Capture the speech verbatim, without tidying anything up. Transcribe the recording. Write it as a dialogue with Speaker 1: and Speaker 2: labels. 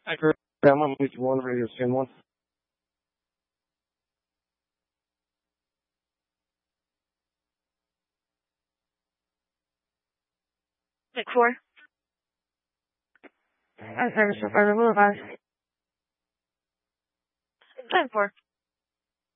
Speaker 1: Hi, Chris. I'm on Beach One Radio Scan One.
Speaker 2: Like four. I, I, I remove us. Ten four.